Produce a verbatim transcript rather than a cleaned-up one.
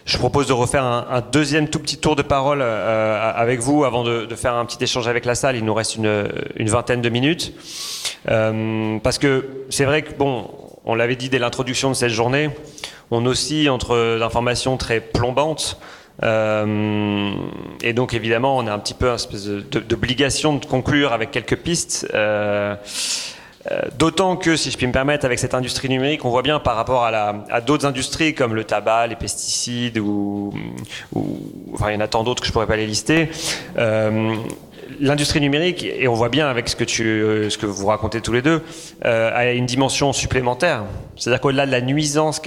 Je propose de refaire un, un deuxième tout petit tour de parole euh, avec vous avant de, de faire un petit échange avec la salle. Il nous reste une, une vingtaine de minutes. Euh, parce que c'est vrai que, bon, on l'avait dit dès l'introduction de cette journée, on oscille entre informations très plombantes. Euh, et donc évidemment, on a un petit peu une espèce de, de, d'obligation de conclure avec quelques pistes. Euh, Euh, d'autant que, si je puis me permettre, avec cette industrie numérique, on voit bien par rapport à, la, à d'autres industries comme le tabac, les pesticides, ou, ou enfin il y en a tant d'autres que je pourrais pas les lister. Euh, l'industrie numérique, et on voit bien avec ce que tu, ce que vous racontez tous les deux, euh, a une dimension supplémentaire. C'est-à-dire qu'au-delà de la nuisance